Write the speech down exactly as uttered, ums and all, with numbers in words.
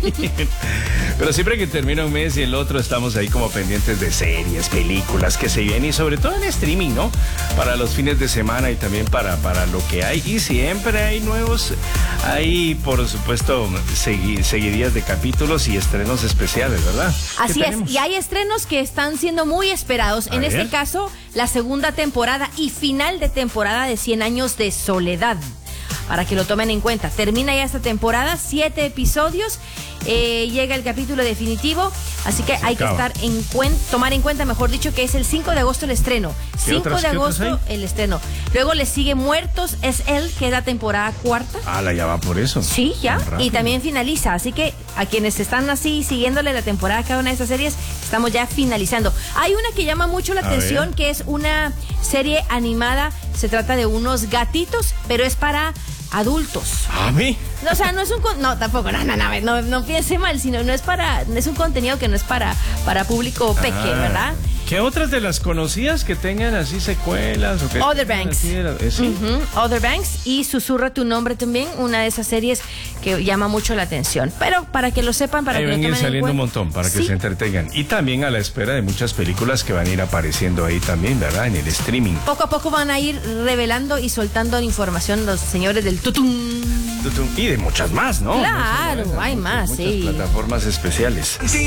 Pero siempre que termina un mes y el otro estamos ahí como pendientes de series, películas que se vienen y sobre todo en streaming, ¿no? Para los fines de semana y también para, para lo que hay. Y siempre hay nuevos, hay por supuesto segui, seguidillas de capítulos y estrenos especiales, ¿verdad? Así es, y hay estrenos que están siendo muy esperados. A en ver. Este caso, la segunda temporada y final de temporada de cien años de soledad. Para que lo tomen en cuenta. Termina ya esta temporada, siete episodios. Eh, llega el capítulo definitivo. Así que Se hay acaba. que estar en cuenta, tomar en cuenta, mejor dicho, que es el cinco de agosto el estreno. cinco de agosto el estreno. Luego le sigue Muertos es él, que es la temporada cuarta. Ah, la ya va por eso. Sí, ya. Y también finaliza. Así que a quienes están así siguiéndole la temporada a cada una de estas series, estamos ya finalizando. Hay una que llama mucho la a atención, ver. que es una serie animada. Se trata de unos gatitos, pero es para adultos. ¿A mí? No, o sea, no es un... No, tampoco, no, no, no, no, no piense mal, sino no es para... Es un contenido que no es para, para público peque, ah, ¿verdad? ¿Qué otras de las conocidas que tengan así secuelas? O que Other Banks. Así, ¿eh, sí? uh-huh. Other Banks y Susurra tu nombre también, una de esas series que llama mucho la atención. Pero para que lo sepan, para Ahí que van lo tomen saliendo en un montón, para que sí. se entretengan. Y también a la espera de muchas películas que van a ir apareciendo ahí también, ¿verdad? En el streaming. Poco a poco van a ir revelando y soltando información los señores del tutum. Y de muchas más, ¿no? Claro, no hay más, muchas sí. plataformas especiales.